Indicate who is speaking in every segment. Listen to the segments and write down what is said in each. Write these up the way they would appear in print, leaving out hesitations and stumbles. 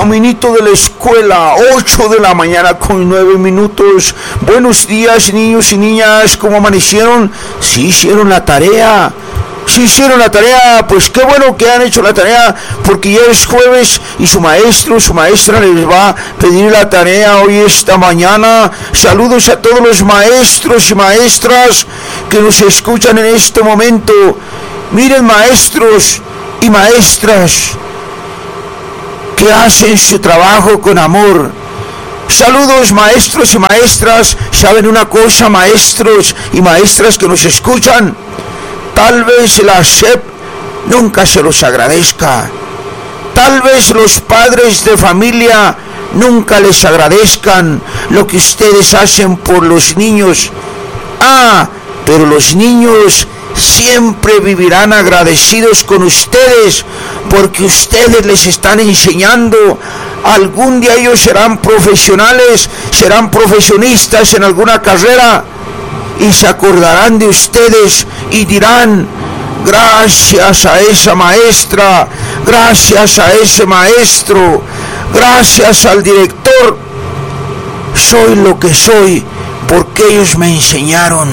Speaker 1: caminito de la escuela, 8 de la mañana con 9 minutos. Buenos días, niños y niñas, ¿cómo amanecieron? ¿Sí hicieron la tarea? Si hicieron la tarea, pues qué bueno que han hecho la tarea, porque ya es jueves y su maestro, su maestra les va a pedir la tarea hoy, esta mañana. Saludos a todos los maestros y maestras que nos escuchan en este momento. Miren, maestros y maestras que hacen su trabajo con amor. Saludos, maestros y maestras. ¿Saben una cosa, maestros y maestras que nos escuchan? Tal vez la SEP nunca se los agradezca. Tal vez los padres de familia nunca les agradezcan lo que ustedes hacen por los niños. Pero los niños siempre vivirán agradecidos con ustedes, porque ustedes les están enseñando. Algún día ellos serán profesionales, serán profesionistas en alguna carrera, y se acordarán de ustedes y dirán: gracias a esa maestra, gracias a ese maestro, gracias al director, soy lo que soy porque ellos me enseñaron.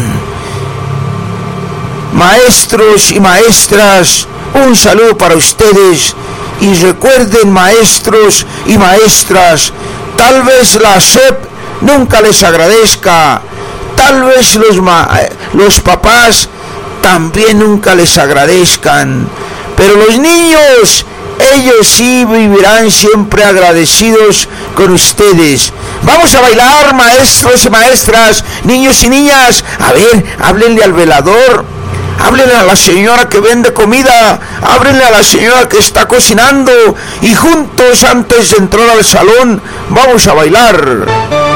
Speaker 1: Maestros y maestras, un saludo para ustedes, y recuerden, maestros y maestras, tal vez la SEP nunca les agradezca, tal vez los papás también nunca les agradezcan, pero los niños, ellos sí vivirán siempre agradecidos con ustedes. Vamos a bailar, maestros y maestras, niños y niñas. A ver, háblenle al velador, háblenle a la señora que vende comida, háblenle a la señora que está cocinando, y juntos, antes de entrar al salón, vamos a bailar.